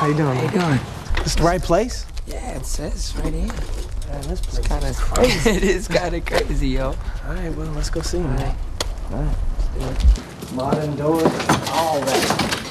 How you doing? How you doing? This the right place? Yeah, it says right here. Man, this place It's kind is of crazy. it is kind of crazy, yo. All right, well, let's go see, man. All right. All right, let's do it. Modern doors, all that.